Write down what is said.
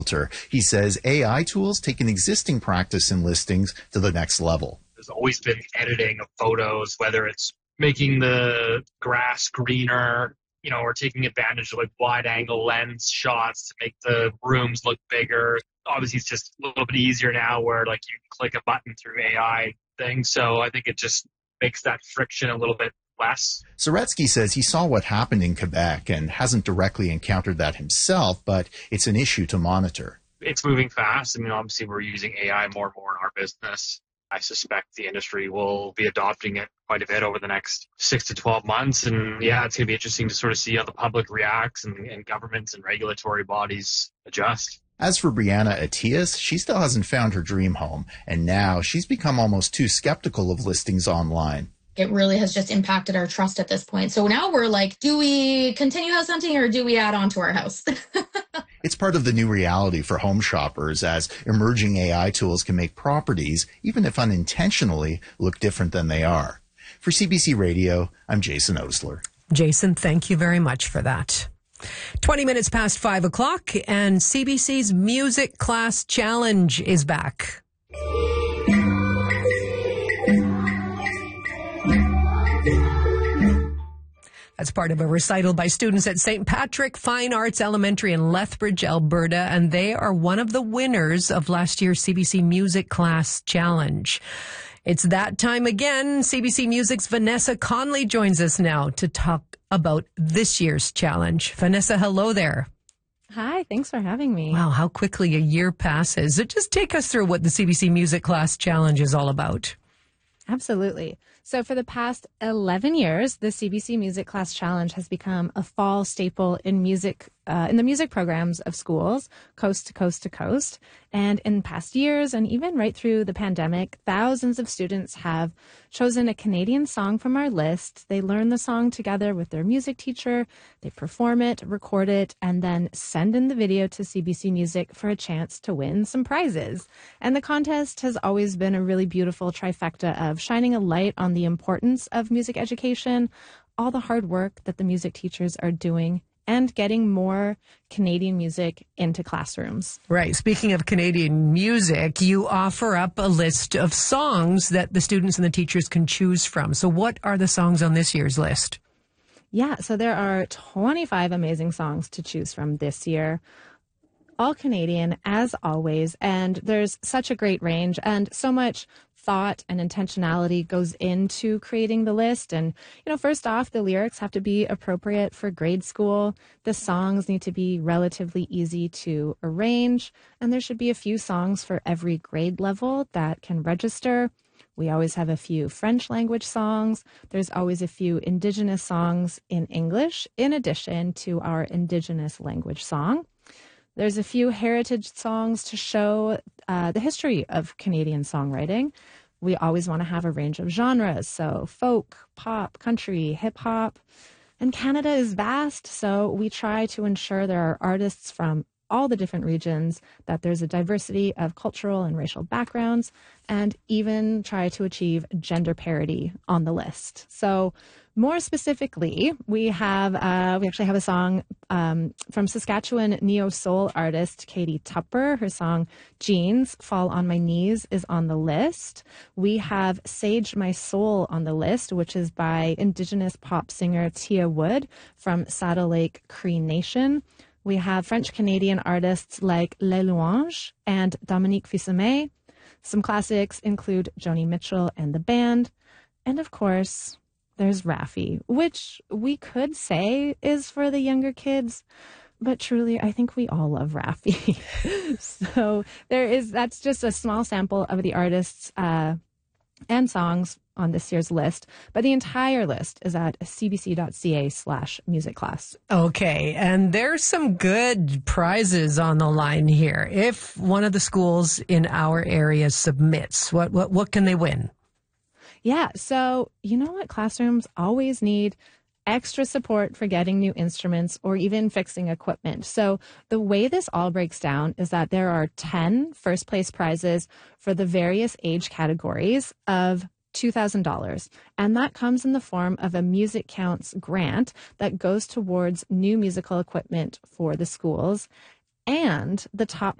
He says AI tools take an existing practice in listings to the next level. There's always been editing of photos, whether it's making the grass greener, or taking advantage of like wide angle lens shots to make the rooms look bigger. Obviously, it's just a little bit easier now where like you click a button through AI thing. So I think it just makes that friction a little bit less. Zaretsky says he saw what happened in Quebec and hasn't directly encountered that himself, but it's an issue to monitor. It's moving fast. I mean, obviously, we're using AI more and more in our business. I suspect the industry will be adopting it quite a bit over the next 6 to 12 months. And yeah, it's going to be interesting to sort of see how the public reacts and governments and regulatory bodies adjust. As for Brianna Atias, she still hasn't found her dream home, and now she's become almost too skeptical of listings online. It really has just impacted our trust at this point. So now we're like, do we continue house hunting or do we add on to our house? It's part of the new reality for home shoppers as emerging AI tools can make properties, even if unintentionally, look different than they are. For CBC Radio, I'm Jason Osler. Jason, thank you very much for that. 20 minutes past 5 o'clock and CBC's Music Class Challenge is back. That's part of a recital by students at St. Patrick Fine Arts Elementary in Lethbridge, Alberta, and they are one of the winners of last year's CBC Music Class Challenge. It's that time again. CBC Music's Vanessa Conley joins us now to talk about this year's challenge. Vanessa, hello there. Hi, thanks for having me. Wow, how quickly a year passes. So just take us through what the CBC Music Class Challenge is all about. Absolutely. So for the past 11 years, the CBC Music Class Challenge has become a fall staple in music, in the music programs of schools, coast to coast to coast. And in past years, and even right through the pandemic, thousands of students have chosen a Canadian song from our list. They learn the song together with their music teacher. They perform it, record it, and then send in the video to CBC Music for a chance to win some prizes. And the contest has always been a really beautiful trifecta of shining a light on the importance of music education, all the hard work that the music teachers are doing, and getting more Canadian music into classrooms. Right. Speaking of Canadian music, you offer up a list of songs that the students and the teachers can choose from. So what are the songs on this year's list? Yeah, so there are 25 amazing songs to choose from this year. All Canadian, as always, and there's such a great range and so much thought and intentionality goes into creating the list. And, first off, the lyrics have to be appropriate for grade school. The songs need to be relatively easy to arrange, and there should be a few songs for every grade level that can register. We always have a few French language songs. There's always a few Indigenous songs in English, in addition to our Indigenous language song. There's a few heritage songs to show the history of Canadian songwriting. We always want to have a range of genres, so folk, pop, country, hip hop. And Canada is vast, so we try to ensure there are artists from all the different regions, that there's a diversity of cultural and racial backgrounds, and even try to achieve gender parity on the list. So more specifically, we actually have a song from Saskatchewan neo-soul artist Katie Tupper. Her song Jeans, Fall on My Knees is on the list. We have Sage My Soul on the list, which is by Indigenous pop singer Tia Wood from Saddle Lake Cree Nation. We have French-Canadian artists like Les Louanges and Dominique Fils-Aimé. Some classics include Joni Mitchell and the band. And of course, there's Raffi, which we could say is for the younger kids, but truly, I think we all love Raffi. So that's just a small sample of the artists and songs on this year's list, but the entire list is at cbc.ca/music class. Okay, and there's some good prizes on the line here. If one of the schools in our area submits, what can they win? Yeah, so you know what? Classrooms always need extra support for getting new instruments or even fixing equipment. So the way this all breaks down is that there are 10 first place prizes for the various age categories of $2,000. And that comes in the form of a Music Counts grant that goes towards new musical equipment for the schools. and the top